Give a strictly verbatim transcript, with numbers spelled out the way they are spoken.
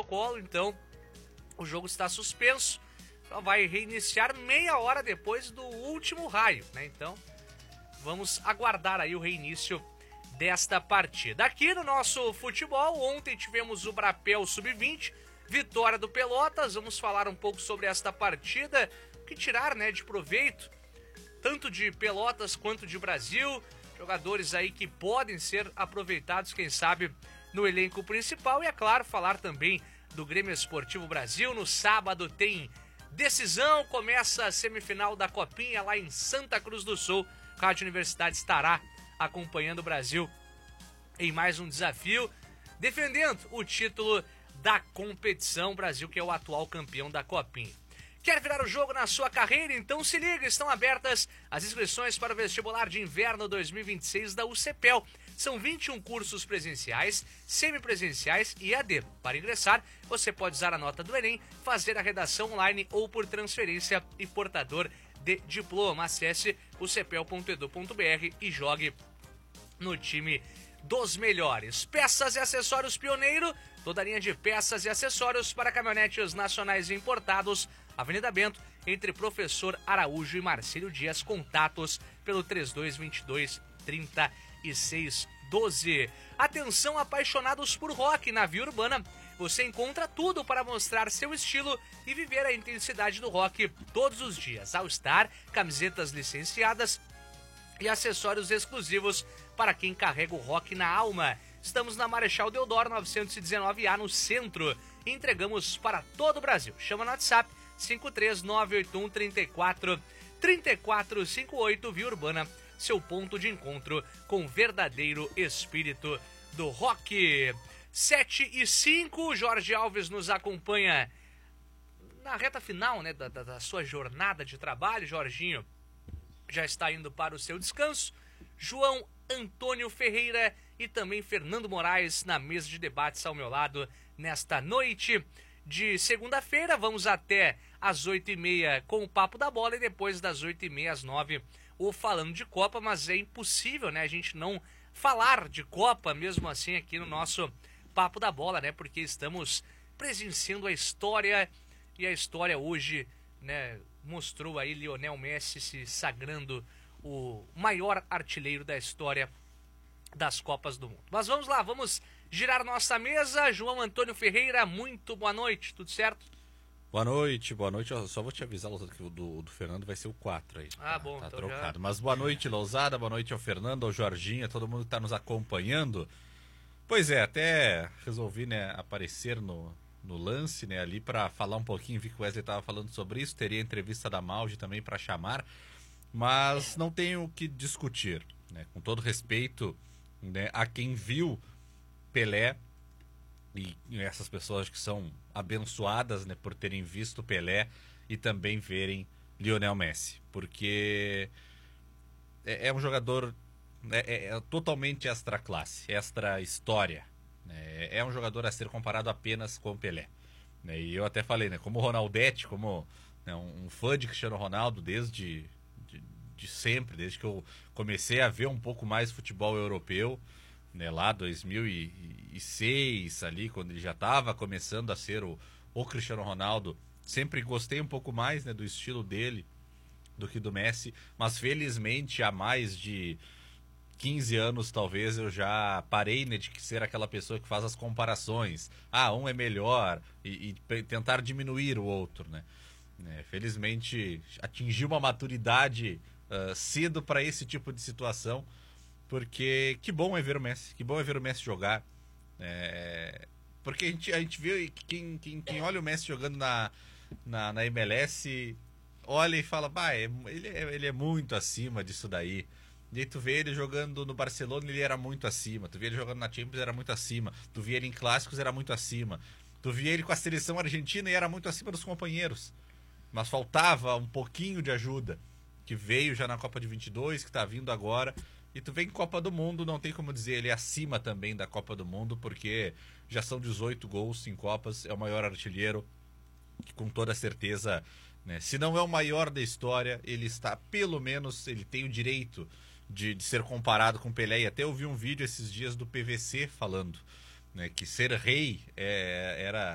Colo-Colo, então o jogo está suspenso. Só vai reiniciar meia hora depois do último raio, né? Então, vamos aguardar aí o reinício desta partida. Aqui no nosso futebol, ontem tivemos o Brapel sub vinte, vitória do Pelotas. Vamos falar um pouco sobre esta partida, que tirar, né, de proveito, tanto de Pelotas quanto de Brasil. Jogadores aí que podem ser aproveitados, quem sabe, no elenco principal. E, é claro, falar também do Grêmio Esportivo Brasil. No sábado tem decisão, começa a semifinal da Copinha lá em Santa Cruz do Sul. Rádio Universidade estará acompanhando o Brasil em mais um desafio, defendendo o título da competição. Brasil, que é o atual campeão da Copinha. Quer virar o jogo na sua carreira? Então se liga, estão abertas as inscrições para o vestibular de inverno dois mil e vinte e seis da U C P E L. São vinte e um cursos presenciais, semipresenciais e A D. Para ingressar, você pode usar a nota do Enem, fazer a redação online ou por transferência e portador de diploma. Acesse u c p e l ponto e d u ponto b r e jogue no time dos melhores. Peças e acessórios Pioneiro, toda a linha de peças e acessórios para caminhonetes nacionais e importados. Avenida Bento, entre Professor Araújo e Marcílio Dias. Contatos pelo trinta e dois, vinte e dois, trinta e seis, doze. Atenção, apaixonados por rock. Na Via Urbana você encontra tudo para mostrar seu estilo e viver a intensidade do rock todos os dias. All Star, camisetas licenciadas e acessórios exclusivos para quem carrega o rock na alma. Estamos na Marechal Deodoro novecentos e dezenove A, no centro. E entregamos para todo o Brasil. Chama no WhatsApp cinco três nove oito um, três quatro, três quatro cinco oito. Via Urbana, seu ponto de encontro com o verdadeiro espírito do rock. sete e cinco, Jorge Alves nos acompanha na reta final, né, da, da, da sua jornada de trabalho. Jorginho já está indo para o seu descanso. João Antônio Ferreira e também Fernando Moraes na mesa de debates ao meu lado nesta noite de segunda-feira. Vamos até às oito e meia com o Papo da Bola e depois das oito e meia às nove o Falando de Copa. Mas é impossível, né, a gente não falar de Copa mesmo assim aqui no nosso Papo da Bola, né, porque estamos presenciando a história e a história hoje, né, mostrou aí Lionel Messi se sagrando o maior artilheiro da história das Copas do Mundo. Mas vamos lá, vamos girar nossa mesa. João Antônio Ferreira, muito boa noite, tudo certo? Boa noite, boa noite. Eu só vou te avisar, Lousada, que o do, do Fernando vai ser o quatro aí. Ah, tá, bom, tá então trocado. já... Mas boa noite, Lousada, boa noite ao Fernando, ao Jorginho, a todo mundo que está nos acompanhando. Pois é, até resolvi, né, aparecer no, no lance, né, ali para falar um pouquinho. Vi que o Wesley estava falando sobre isso, teria entrevista da Maldi também para chamar, mas não tenho o que discutir, né, com todo respeito, né, a quem viu Pelé e essas pessoas que são abençoadas, né, por terem visto Pelé e também verem Lionel Messi, porque é, é um jogador é, é, é totalmente extra classe, extra história, né? É um jogador a ser comparado apenas com Pelé, né? E eu até falei, né, como Ronaldete, como, né, um, um fã de Cristiano Ronaldo desde de, de sempre, desde que eu comecei a ver um pouco mais futebol europeu, né, lá dois mil e seis, ali, quando ele já estava começando a ser o, o Cristiano Ronaldo. Sempre gostei um pouco mais, né, do estilo dele do que do Messi, mas felizmente há mais de quinze anos talvez eu já parei, né, de ser aquela pessoa que faz as comparações. Ah, um é melhor e, e tentar diminuir o outro, né? É, felizmente atingi uma maturidade uh, cedo para esse tipo de situação, porque que bom é ver o Messi, que bom é ver o Messi jogar. É, porque a gente, a gente vê que quem, quem, quem olha o Messi jogando na, na, na M L S olha e fala, bah, é, ele, é, ele é muito acima disso daí. E aí tu vê ele jogando no Barcelona, ele era muito acima. Tu vê ele jogando na Champions, era muito acima. Tu vê ele em clássicos, era muito acima. Tu vê ele com a seleção argentina e era muito acima dos companheiros. Mas faltava um pouquinho de ajuda, que veio já na Copa de vinte e dois, que tá vindo agora. E tu vê em Copa do Mundo, não tem como dizer, ele é acima também da Copa do Mundo, porque já são dezoito gols em Copas, é o maior artilheiro, que com toda certeza, né, se não é o maior da história, ele está, pelo menos, ele tem o direito de, de ser comparado com Pelé. E até eu vi um vídeo esses dias do P V C falando, né, que ser rei é, era